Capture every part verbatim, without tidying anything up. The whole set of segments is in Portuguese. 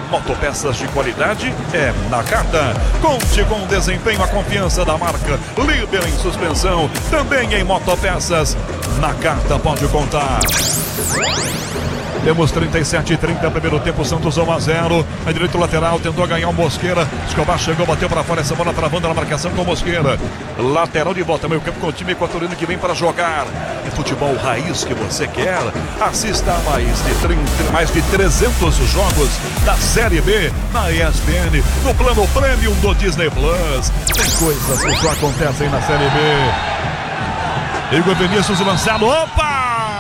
Motopeças de qualidade é na Carta. Conte com o desempenho, a confiança da marca. Líder em suspensão, também em motopeças. Na Carta pode contar. Temos trinta e sete e trinta, primeiro tempo, Santos um a zero. A direito lateral, tentou ganhar o Mosqueira. Escobar chegou, bateu para fora, essa bola travando na marcação com o Mosqueira. Lateral de volta, meio campo com o time equatoriano que vem para jogar. É futebol raiz que você quer. Assista a mais de, trinta, mais de trezentos jogos da Série B na E S P N, no plano Premium do Disney Plus. Tem coisas que só acontecem na Série B. Igor Vinícius lançado, opa!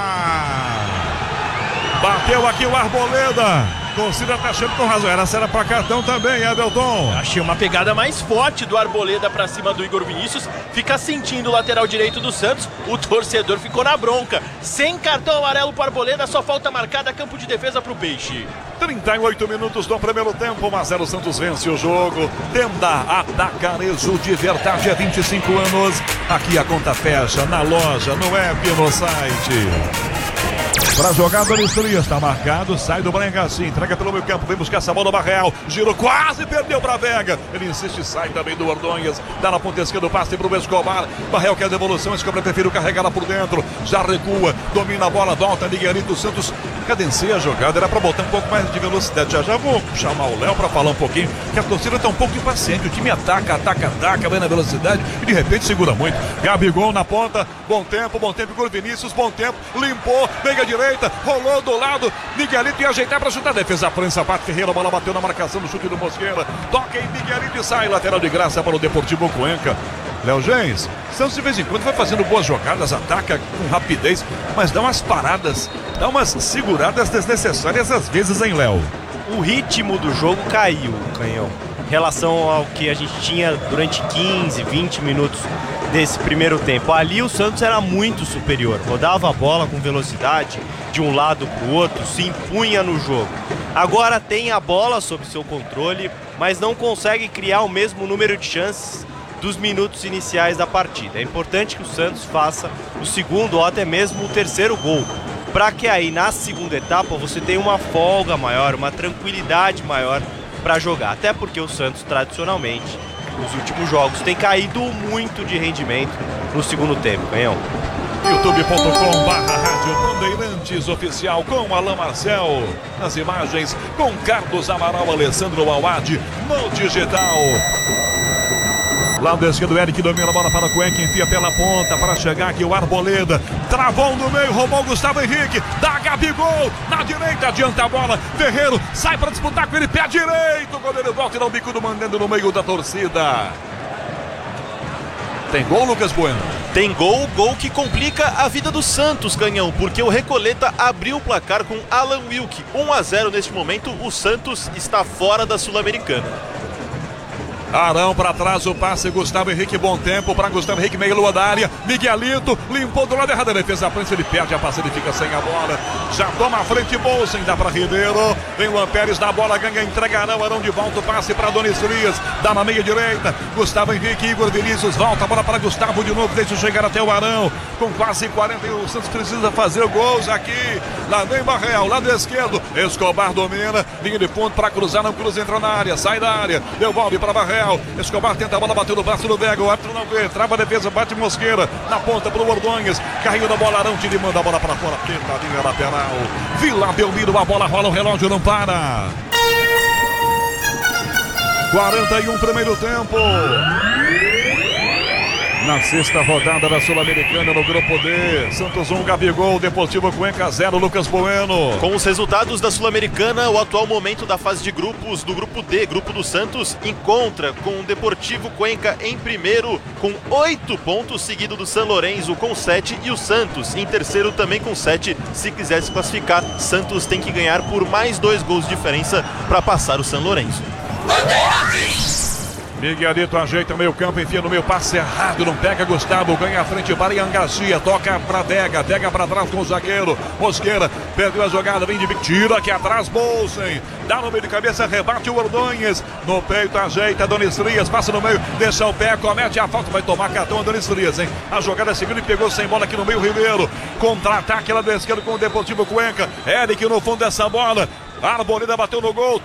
Bateu aqui o Arboleda. Torcida tá achando com razão. Essa era pra cartão também, Everton. Achei uma pegada mais forte do Arboleda pra cima do Igor Vinícius. Fica sentindo o lateral direito do Santos. O torcedor ficou na bronca. Sem cartão amarelo pro Arboleda, só falta marcada campo de defesa pro Peixe. trinta e oito minutos do primeiro tempo. um a zero, Santos vence o jogo. Tenda Atacarejo de verdade há vinte e cinco anos. Aqui a conta fecha na loja, no app, no site. Para jogar, Donis Frias, está marcado, sai do Bragantino, entrega pelo meio campo, vem buscar essa bola no Barreal, girou, quase perdeu para Vega, ele insiste, sai também do Ordonhas, dá na ponta esquerda, passe para o Escobar, Barreal quer devolução, Escobar prefere carregar lá por dentro, já recua, domina a bola, volta, Miguelito Santos, cadencia a jogada, era para botar um pouco mais de velocidade, já já vou chamar o Léo para falar um pouquinho, que a torcida está um pouco impaciente, o time ataca, ataca, ataca, vai na velocidade e de repente segura muito, Gabigol na ponta, bom tempo, bom tempo, Igor Vinícius, bom tempo, limpou, meia direita, rolou do lado, Miguelito ia ajeitar para chutar, defesa prensa, Pato Ferreira, a bola bateu na marcação do chute do Mosqueira, toca em Miguelito e sai, lateral de graça para o Deportivo Cuenca. Léo Gens, Santos de vez em quando vai fazendo boas jogadas, ataca com rapidez, mas dá umas paradas, dá umas seguradas desnecessárias às vezes, hein, Léo? O ritmo do jogo caiu, Canhão, em relação ao que a gente tinha durante quinze, vinte minutos desse primeiro tempo. Ali o Santos era muito superior, rodava a bola com velocidade de um lado para o outro, se impunha no jogo. Agora tem a bola sob seu controle, mas não consegue criar o mesmo número de chances dos minutos iniciais da partida. É importante que o Santos faça o segundo ou até mesmo o terceiro gol, para que aí na segunda etapa você tenha uma folga maior, uma tranquilidade maior para jogar. Até porque o Santos tradicionalmente nos últimos jogos tem caído muito de rendimento no segundo tempo, Canhão. youtube ponto com barra Rádio Bandeirantes Oficial com Alain Marcel. Nas imagens com Carlos Amaral, Alessandro Awad no digital. Lado esquerdo, Eric domina a bola para o Cuenca, enfia pela ponta para chegar aqui o Arboleda. Travou no meio, roubou Gustavo Henrique, dá Gabigol, na direita, adianta a bola. Ferreiro sai para disputar com ele, pé direito. O goleiro volta e dá um bicudo mandando no meio da torcida. Tem gol, Lucas Bueno? Tem gol, gol que complica a vida do Santos, Canhão, porque o Recoleta abriu o placar com Alan Wilk. um a zero neste momento, o Santos está fora da Sul-Americana. Arão para trás, o passe, Gustavo Henrique, bom tempo para Gustavo Henrique, meio lua da área, Miguelito, limpou do lado errado, a defesa prensa, ele perde a passada e fica sem a bola, já toma a frente, Bolsa, dá para Ribeiro, vem Luan Pérez, dá a bola, ganha, entrega Arão, Arão de volta, o passe para Donis Frias, dá na meia direita, Gustavo Henrique, Igor Vinícius, volta a bola para Gustavo de novo, deixa chegar até o Arão, com quase quarenta, o Santos precisa fazer gols aqui, lá vem Barreal, lado esquerdo, Escobar domina, linha de ponto para cruzar, não cruza, entra na área, sai da área, devolve para Barreal, Escobar tenta a bola, bateu no braço do Vega, o árbitro não vê, trava a defesa, bate Mosqueira, na ponta pro Ordonhas, carrinho da bola, Arão tira e manda a bola para fora, tentadinha lateral, Vila Belmiro, a bola rola, o relógio não para. quarenta e um primeiro tempo. Na sexta rodada da Sul-Americana no Grupo D, Santos um, Gabigol, Deportivo Cuenca zero, Lucas Bueno. Com os resultados da Sul-Americana, o atual momento da fase de grupos do Grupo D, Grupo do Santos, encontra com o Deportivo Cuenca em primeiro com oito pontos, seguido do San Lorenzo com sete e o Santos em terceiro também com sete. Se quiser se classificar, Santos tem que ganhar por mais dois gols de diferença para passar o San Lorenzo. Miguelito ajeita o meio campo, enfia no meio, passe errado, não pega Gustavo, ganha a frente para Ian Garcia, toca para Vega, Vega para trás com o zagueiro, Mosqueira, perdeu a jogada, vem de tira aqui atrás, Bolsen, dá no meio de cabeça, rebate o Ordonhas, no peito ajeita, Donis Frias, passa no meio, deixa o pé, comete a falta, vai tomar cartão a Donis Frias, hein? A jogada seguindo e pegou sem bola aqui no meio, Ribeiro, contra-ataque lá do esquerdo com o Deportivo Cuenca, Eric no fundo dessa bola, Arboleda bateu no gol.